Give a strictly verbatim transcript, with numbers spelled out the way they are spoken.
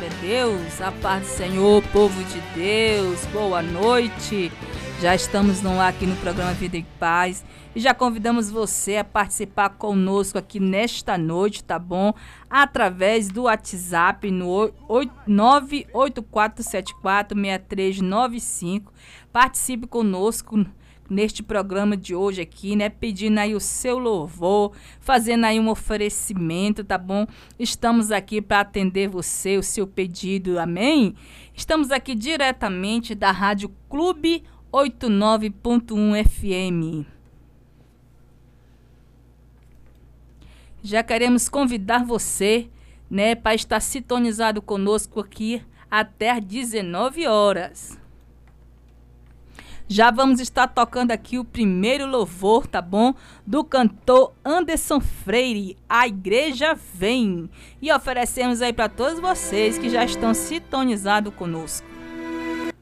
Glória a Deus, a paz do Senhor, povo de Deus, boa noite. Já estamos no ar aqui no programa Vida e Paz e já convidamos você a participar conosco aqui nesta noite, tá bom? Através do WhatsApp no nove oito quatro sete quatro seis três nove cinco. Participe conosco neste programa de hoje aqui, né? Pedindo aí o seu louvor, fazendo aí um oferecimento, tá bom? Estamos aqui para atender você, o seu pedido, amém? Estamos aqui diretamente da Rádio Clube oitenta e nove ponto um F M. Já queremos convidar você, né, para estar sintonizado conosco aqui até às dezenove horas. Já vamos estar tocando aqui o primeiro louvor, tá bom? Do cantor Anderson Freire, A Igreja Vem. E oferecemos aí para todos vocês que já estão sintonizados conosco.